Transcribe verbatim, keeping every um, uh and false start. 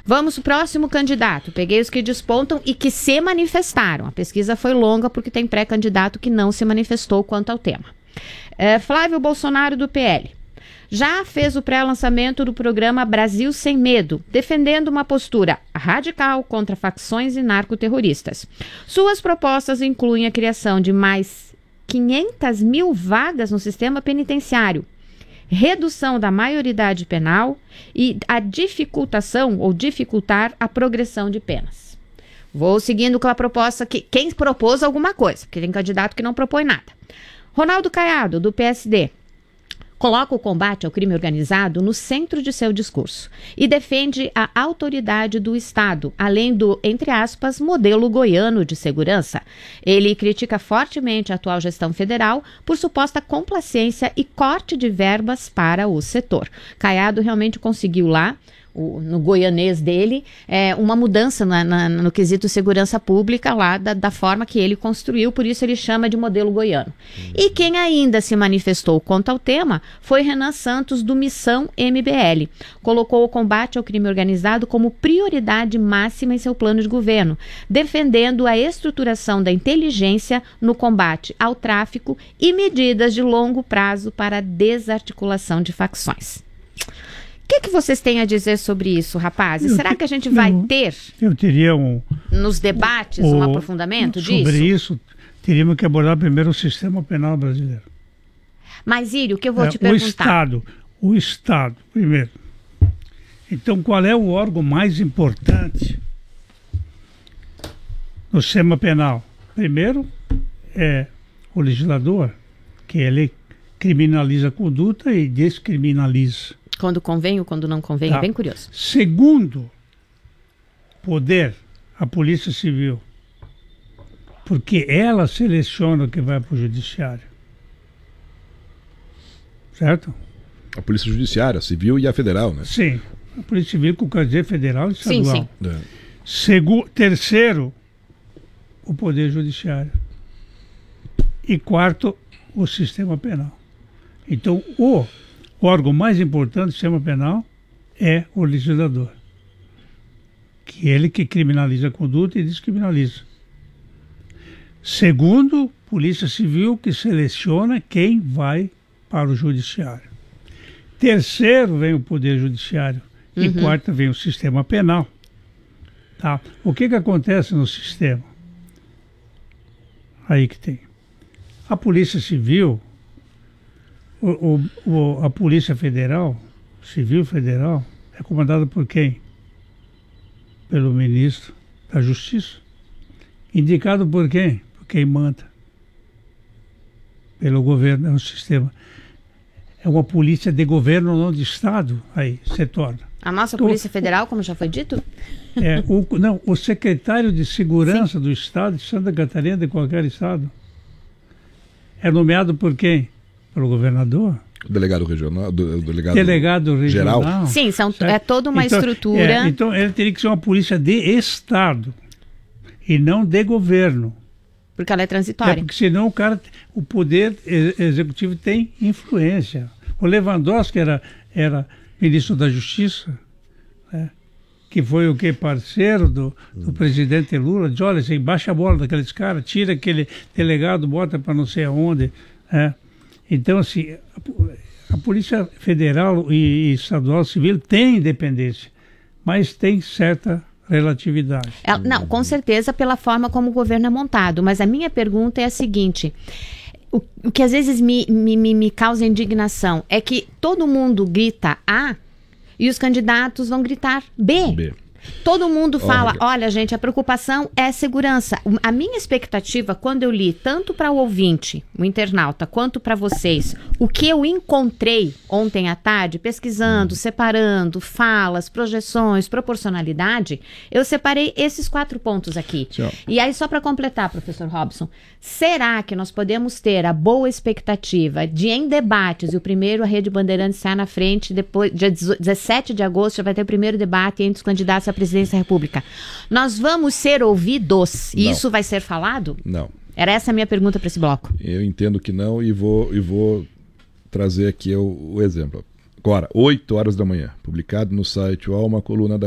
Vamos para o próximo candidato. Peguei os que despontam e que se manifestaram. A pesquisa foi longa porque tem pré-candidato que não se manifestou quanto ao tema. É, Flávio Bolsonaro, do P L. Já fez o pré-lançamento do programa Brasil Sem Medo, defendendo uma postura radical contra facções e narcoterroristas. Suas propostas incluem a criação de mais quinhentas mil vagas no sistema penitenciário, redução da maioridade penal e a dificultação ou dificultar a progressão de penas. Vou seguindo com a proposta que quem propôs alguma coisa, porque tem candidato que não propõe nada. Ronaldo Caiado, do P S D. Coloca o combate ao crime organizado no centro de seu discurso e defende a autoridade do Estado, além do, entre aspas, modelo goiano de segurança. Ele critica fortemente a atual gestão federal por suposta complacência e corte de verbas para o setor. Caiado realmente conseguiu lá, o, no goianês dele, é, uma mudança na, na, no quesito segurança pública lá da, da forma que ele construiu, por isso ele chama de modelo goiano. Uhum. E quem ainda se manifestou quanto ao tema foi Renan Santos, do Missão M B L. Colocou o combate ao crime organizado como prioridade máxima em seu plano de governo, defendendo a estruturação da inteligência no combate ao tráfico e medidas de longo prazo para a desarticulação de facções. O que, que vocês têm a dizer sobre isso, rapazes? Eu Será te, que a gente vai não, ter, eu teria um, nos debates, o, um aprofundamento sobre disso? Sobre isso, teríamos que abordar primeiro o sistema penal brasileiro. Mas, Írio, o que eu vou é, te perguntar? O Estado, o Estado, primeiro. Então, qual é o órgão mais importante no sistema penal? Primeiro, é o legislador, que ele criminaliza a conduta e descriminaliza. Quando convém ou quando não convém, tá. É bem curioso. Segundo poder, a Polícia Civil, porque ela seleciona o que vai para o Judiciário. Certo? A Polícia Judiciária, a Civil e a Federal, né? Sim, a Polícia Civil com o quer dizer federal e estadual. Sim, sim. É. Segu- terceiro, o Poder Judiciário. E quarto, o sistema penal. Então, o O órgão mais importante do sistema penal é o legislador, que é ele que criminaliza a conduta e descriminaliza. Segundo, Polícia Civil, que seleciona quem vai para o Judiciário. Terceiro, vem o Poder Judiciário. Uhum. E quarto, vem o sistema penal. Tá? O que, que acontece no sistema? Aí que tem. A Polícia Civil... O, o, o, a Polícia Federal, Civil Federal, é comandada por quem? Pelo Ministro da Justiça. Indicado por quem? Por quem manda. Pelo governo, é um sistema. É uma polícia de governo, não de Estado, aí se torna. A nossa então, Polícia Federal, como já foi dito? É, o, não, o secretário de Segurança Sim. do Estado de Santa Catarina, de qualquer Estado, é nomeado por quem? Pelo governador? O delegado regional, do, o delegado, delegado regional. Geral. Sim, são, é toda uma então, estrutura. É, então, ele teria que ser uma polícia de Estado e não de governo. Porque ela é transitória. É porque senão o cara, o poder executivo tem influência. O Lewandowski era, era ministro da Justiça, né? Que foi o que? Parceiro do, do presidente Lula. Diz, olha, assim, baixa a bola daqueles caras, tira aquele delegado, bota para não sei aonde, né? Então, assim, a, a Polícia Federal e, e Estadual Civil tem independência, mas tem certa relatividade. Ela, não, com certeza pela forma como o governo é montado, mas a minha pergunta é a seguinte, o, o que às vezes me, me, me, me causa indignação é que todo mundo grita A e os candidatos vão gritar B. B. Todo mundo fala, olha. olha gente, a preocupação é segurança. A minha expectativa, quando eu li, tanto para o ouvinte, o internauta, quanto para vocês, o que eu encontrei ontem à tarde, pesquisando, hum. separando, falas, projeções, proporcionalidade, eu separei esses quatro pontos aqui. Sim. E aí, só para completar, professor Robson, será que nós podemos ter a boa expectativa de, em debates, e o primeiro, a Rede Bandeirantes sai na frente, depois, dia dezessete de agosto, já vai ter o primeiro debate entre os candidatos à presidência da República. Nós vamos ser ouvidos? E não. Isso vai ser falado? Não. Era essa a minha pergunta para esse bloco. Eu entendo que não e vou, e vou trazer aqui o, o exemplo. Agora, oito horas da manhã, publicado no site U O L, uma coluna da